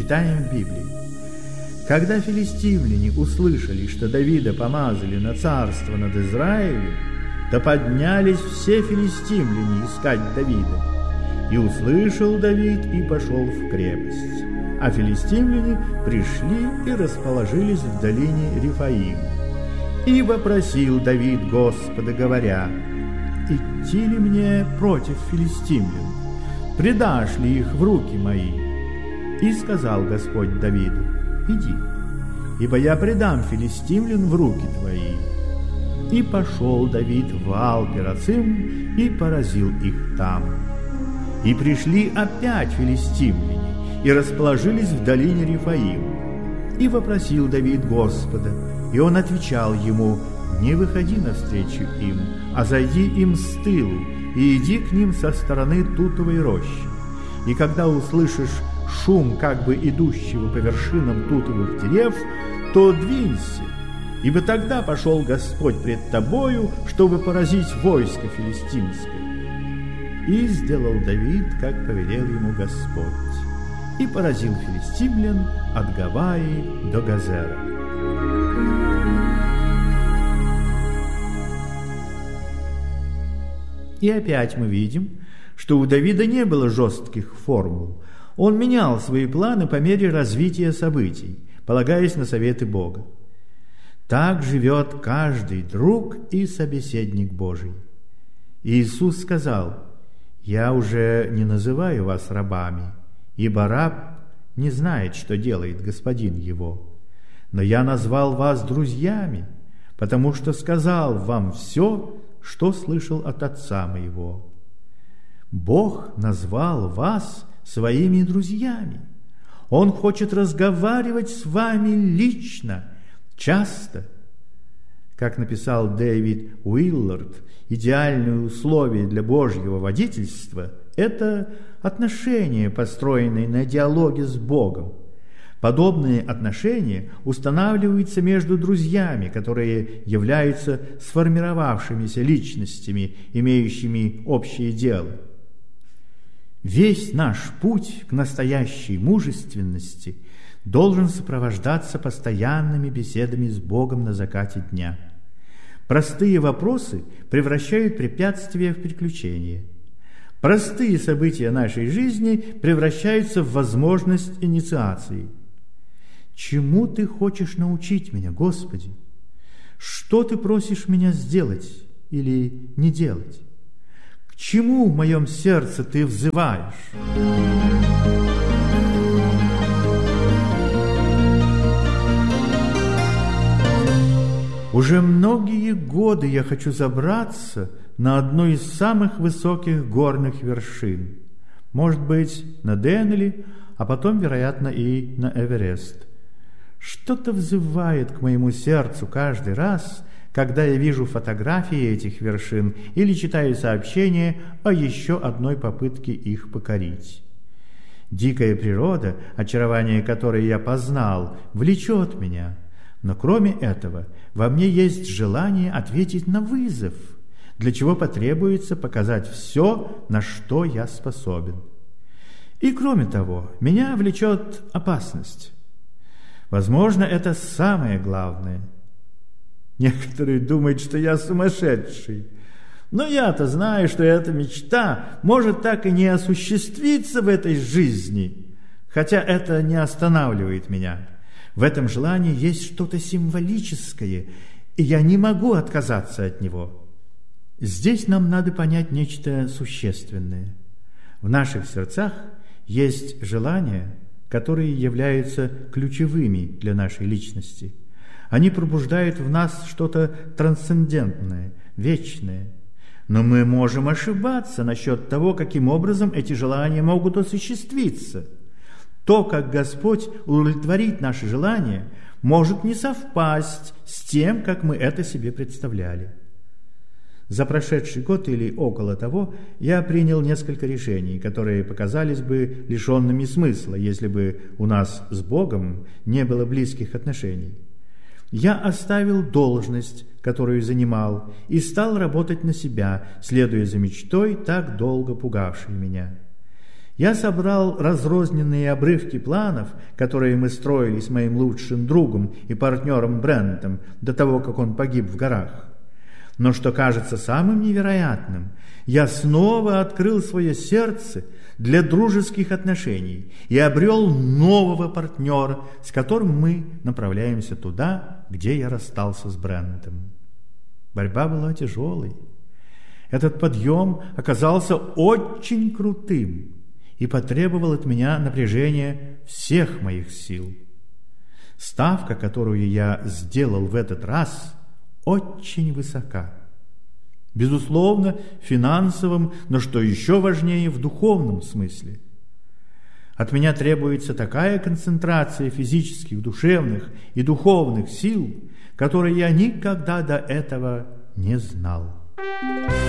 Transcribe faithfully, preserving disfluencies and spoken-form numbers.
читаем в Библии. Когда филистимляне услышали, что Давида помазали на царство над Израилем, то поднялись все филистимляне искать Давида. И услышал Давид и пошел в крепость. А филистимляне пришли и расположились в долине Рефаим. И вопросил Давид Господа, говоря: «Идти ли мне против филистимлян? Предашь ли их в руки мои?» И сказал Господь Давиду: «Иди, ибо я предам филистимлян в руки твои». И пошел Давид в Ваал-Перацим и поразил их там. И пришли опять филистимляне и расположились в долине Рефаим. И вопросил Давид Господа, и он отвечал ему: «Не выходи навстречу им, а зайди им с тылу, и иди к ним со стороны тутовой рощи. И когда услышишь шум как бы идущего по вершинам тутовых дерев, то двинься, ибо тогда пошел Господь пред тобою, чтобы поразить войско филистимское». И сделал Давид, как повелел ему Господь, и поразил филистимлян от Гаваи до Газера. И опять мы видим, что у Давида не было жестких формул. Он менял свои планы по мере развития событий, полагаясь на советы Бога. Так живет каждый друг и собеседник Божий. Иисус сказал: «Я уже не называю вас рабами, ибо раб не знает, что делает господин его. Но я назвал вас друзьями, потому что сказал вам все, что слышал от Отца моего». Бог назвал вас своими друзьями. Он хочет разговаривать с вами лично, часто. Как написал Дэвид Уиллард, идеальное условие для Божьего водительства – это отношения, построенные на диалоге с Богом. Подобные отношения устанавливаются между друзьями, которые являются сформировавшимися личностями, имеющими общее дело. Весь наш путь к настоящей мужественности должен сопровождаться постоянными беседами с Богом на закате дня. Простые вопросы превращают препятствия в приключения. Простые события нашей жизни превращаются в возможность инициации. Чему Ты хочешь научить меня, Господи? Что Ты просишь меня сделать или не делать? К чему в моем сердце Ты взываешь? Уже многие годы я хочу забраться на одну из самых высоких горных вершин. Может быть, на Денли, а потом, вероятно, и на Эверест. Что-то взывает к моему сердцу каждый раз, когда я вижу фотографии этих вершин или читаю сообщения о еще одной попытке их покорить. Дикая природа, очарование которой я познал, влечет меня. Но кроме этого, во мне есть желание ответить на вызов, для чего потребуется показать все, на что я способен. И кроме того, меня влечет опасность. Возможно, это самое главное. Некоторые думают, что я сумасшедший. Но я-то знаю, что эта мечта может так и не осуществиться в этой жизни, хотя это не останавливает меня. В этом желании есть что-то символическое, и я не могу отказаться от него. Здесь нам надо понять нечто существенное. В наших сердцах есть желания, которые являются ключевыми для нашей личности. Они пробуждают в нас что-то трансцендентное, вечное. Но мы можем ошибаться насчет того, каким образом эти желания могут осуществиться. То, как Господь удовлетворит наши желания, может не совпасть с тем, как мы это себе представляли. За прошедший год или около того я принял несколько решений, которые показались бы лишенными смысла, если бы у нас с Богом не было близких отношений. Я оставил должность, которую занимал, и стал работать на себя, следуя за мечтой, так долго пугавшей меня. Я собрал разрозненные обрывки планов, которые мы строили с моим лучшим другом и партнером Брентом до того, как он погиб в горах. Но что кажется самым невероятным, я снова открыл свое сердце для дружеских отношений и обрел нового партнера, с которым мы направляемся туда, где я расстался с Брентом. Борьба была тяжелой. Этот подъем оказался очень крутым и потребовал от меня напряжения всех моих сил. Ставка, которую я сделал в этот раз, очень высока. Безусловно, в финансовом, но что еще важнее, в духовном смысле. От меня требуется такая концентрация физических, душевных и духовных сил, которой я никогда до этого не знал.